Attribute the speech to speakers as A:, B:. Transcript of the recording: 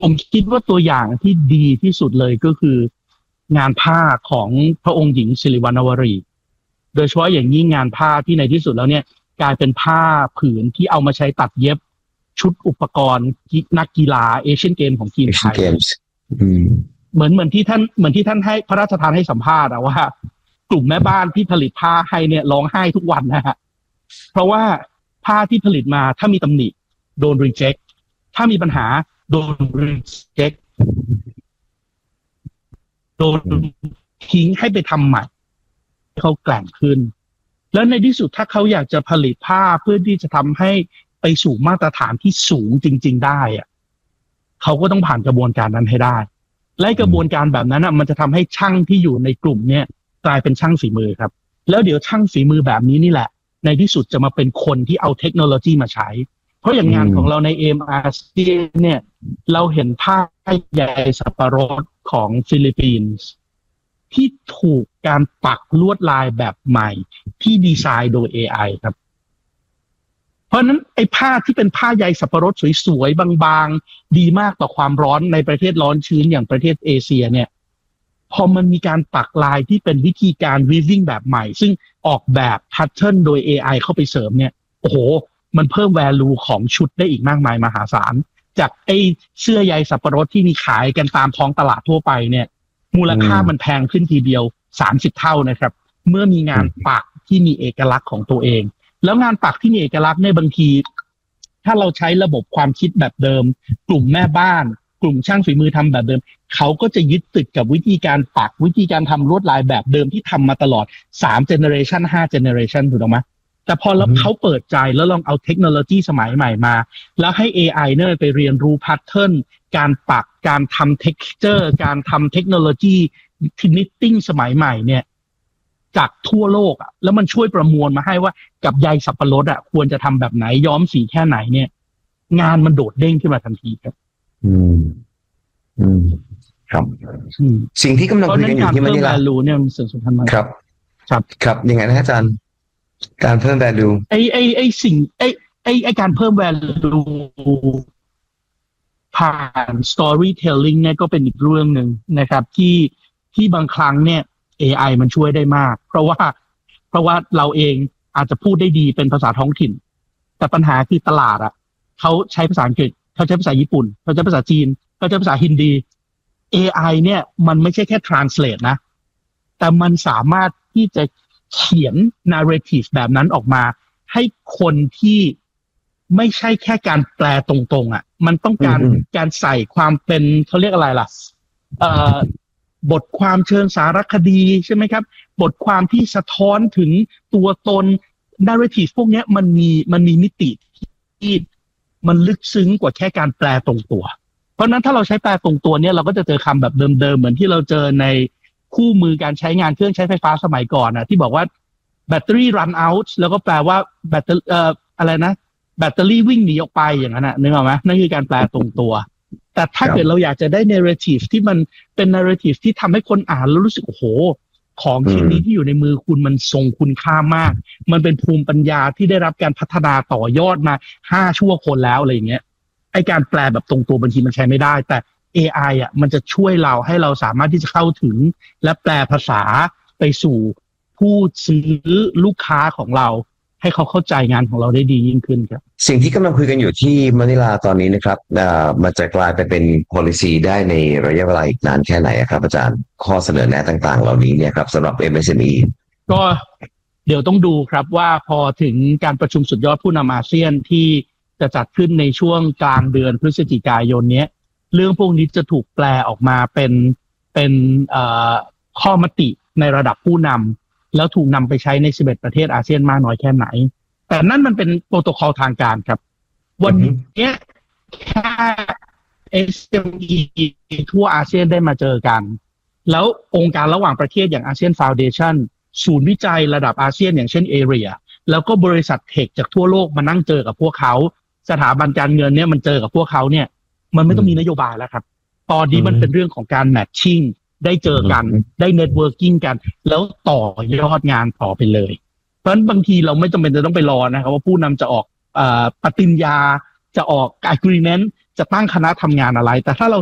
A: ผมคิดว่าตัวอย่างที่ดีที่สุดเลยก็คืองานผ้าของพระองค์หญิงสิริวัณวรีโดยเฉพาะอย่างยิ่งงานผ้าที่ในที่สุดแล้วเนี่ยกลายเป็นผ้าผืนที่เอามาใช้ตัดเย็บชุดอุปกรณ์นักกีฬาเอเชียนเกมของทีมไทยเหมือนที่ท่านให้พระราชทานให้สัมภาษณ์ว่ากลุ่มแม่บ้านที่ผลิตผ้าให้เนี่ยร้องไห้ทุกวันนะฮะเพราะว่าผ้าที่ผลิตมาถ้ามีตำหนิโดนรีเจ็คถ้ามีปัญหาโดนรีเจ็คโดนทิ้งให้ไปทำใหม่เขาแกร่งขึ้นแล้วในที่สุดถ้าเขาอยากจะผลิตผ้าเพื่อที่จะทำให้ไปสู่มาตรฐานที่สูงจริงๆได้อะเขาก็ต้องผ่านกระบวนการนั้นให้ได้และกระบวนการแบบนั้นมันจะทำให้ช่างที่อยู่ในกลุ่มเนี่ยกลายเป็นช่างฝีมือครับแล้วเดี๋ยวช่างฝีมือแบบนี้นี่แหละในที่สุดจะมาเป็นคนที่เอาเทคโนโลยีมาใช้เพราะอย่างงานของเราใน AMRC เนี่ยเราเห็นผ้าใยสับปะรดของฟิลิปปินส์ที่ถูกการปักลวดลายแบบใหม่ที่ดีไซน์โดย AI ครับเพราะนั้นไอ้ผ้าที่เป็นผ้าใยสับปะรดสวยๆบางๆดีมากต่อความร้อนในประเทศร้อนชื้นอย่างประเทศเอเชียเนี่ยพอมันมีการปักลายที่เป็นวิธีการ weaving แบบใหม่ซึ่งออกแบบแพทเทิร์นโดย AI เข้าไปเสริมเนี่ยโอ้โหมันเพิ่ม value ของชุดได้อีกมากมายมหาศาลจากไอ้เสื้อใยสับปะรดที่มีขายกันตามท้องตลาดทั่วไปเนี่ยมูลค่ามันแพงขึ้นทีเดียว30เท่านะครับเมื่อมีงานปักที่มีเอกลักษณ์ของตัวเองแล้วงานปักที่มีเอกลักษณ์ในบางทีถ้าเราใช้ระบบความคิดแบบเดิมกลุ่มแม่บ้านกลุ่มช่างฝีมือทำแบบเดิมเขาก็จะยึดติดกับวิธีการปักวิธีการทำลวดลายแบบเดิมที่ทำมาตลอด3 generation 5 generation ถูกต้องไหมแต่พอแล้วเขาเปิดใจแล้วลองเอาเทคโนโลยีสมัยใหม่มาแล้วให้ AI เนี่ยไปเรียนรู้แพทเทิร์นการปักการทำ texture การทำเทคโนโลยีknitting สมัยใหม่เนี่ยจากทั่วโลกแล้วมันช่วยประมวลมาให้ว่ากับใยสับปะรดควรจะทำแบบไหนย้อมสีแค่ไหนเนี่ยงานมันโดดเด้งขึ้นมาทันทีครับ
B: ครับสิ่งที่กำลังคุยกันอยู่ที่มะนิลา
A: เนี่ยมันสำคัญมาก
B: ครับยังไงนะอาจารย์การเพิ่ม value
A: ไอ้สิ่งไอ้การเพิ่ม value ผ่าน storytelling เนี่ยก็เป็นอีกเรื่องหนึ่งนะครับที่บางครั้งเนี่ย AI มันช่วยได้มากเพราะว่าเราเองอาจจะพูดได้ดีเป็นภาษาท้องถิ่นแต่ปัญหาคือตลาดเขาใช้ภาษาอังกฤษเขาใช้ภาษาญี่ปุ่นเขาใช้ภาษาจีนเขาใช้ภาษาฮินดี AI เนี่ยมันไม่ใช่แค่ translate นะแต่มันสามารถที่จะเขียน narrative แบบนั้นออกมาให้คนที่ไม่ใช่แค่การแปลตรงๆมันต้องการใส่ความเป็นเขาเรียกอะไรล่ะบทความเชิงสารคดีใช่ไหมครับบทความที่สะท้อนถึงตัวตน narrative พวกนี้มันมีมิติที่มันลึกซึ้งกว่าแค่การแปลตรงตัวเพราะนั้นถ้าเราใช้แปลตรงตัวเนี่ยเราก็จะเจอคำแบบเดิมๆเหมือนที่เราเจอในคู่มือการใช้งานเครื่องใช้ไฟฟ้าสมัยก่อนที่บอกว่าแบตเตอรี่ run out แล้วก็แปลว่าแบตเตอรี่อะไรนะแบตเตอรี่วิ่งหนีออกไปอย่างนั้นนึกออกไหมนั่นคือการแปลตรงตัวแต่ถ้าเกิดเราอยากจะได้ narrative ที่มันเป็น narrative ที่ทำให้คนอ่านแล้วรู้สึกโอ้โหของชิ้นนี้ที่อยู่ในมือคุณมันทรงคุณค่ามากมันเป็นภูมิปัญญาที่ได้รับการพัฒนาต่อยอดมา5 ชั่วคนแล้วอะไรอย่างเงี้ยไอการแปลแบบตรงตัวบางทีมันใช้ไม่ได้แต่ AI มันจะช่วยเราให้เราสามารถที่จะเข้าถึงและแปลภาษาไปสู่ผู้ซื้อลูกค้าของเราให้เขาเข้าใจงานของเราได้ดียิ่งขึ้นครับ
B: สิ่งที่กำลังคุยกันอยู่ที่มะนิลาตอนนี้นะครับมันจะกลายไปเป็น policy ได้ในระยะเวลาอีกนานแค่ไหนครับอาจารย์ข้อเสนอแนะต่างๆเหล่านี้เนี่ยครับสำหรับ MSME
A: ก็เดี๋ยวต้องดูครับว่าพอถึงการประชุมสุดยอดผู้นำอาเซียนที่จะจัดขึ้นในช่วงกลางเดือนพฤศจิกายนนี้เรื่องพวกนี้จะถูกแปลออกมาเป็นข้อมติในระดับผู้นำแล้วถูกนำไปใช้ใน11ประเทศอาเซียนมากน้อยแค่ไหนแต่นั่นมันเป็นโปรโตคอลทางการครับวันนี้แค่ SME ทั่วอาเซียนได้มาเจอกันแล้วองค์การระหว่างประเทศอย่างอาเซียนฟาวเดชั่นศูนย์วิจัยระดับอาเซียนอย่างเช่นเอเรียแล้วก็บริษัทเทคจากทั่วโลกมานั่งเจอกับพวกเขาสถาบันการเงินเนี่ยมันเจอกับพวกเขาเนี่ยมันไม่ต้องมีนโยบายแล้วครับตอนนี้มันเป็นเรื่องของการแมทชิ่งได้เจอกันได้เน็ตเวิร์กิ่งกันแล้วต่อยอดงานต่อไปเลยเพราะฉะนั้นบางทีเราไม่จำเป็นจะต้องไปรอนะครับว่าผู้นำจะออกปฏิญญาจะออก agreement จะตั้งคณะทำงานอะไรแต่ถ้าเรา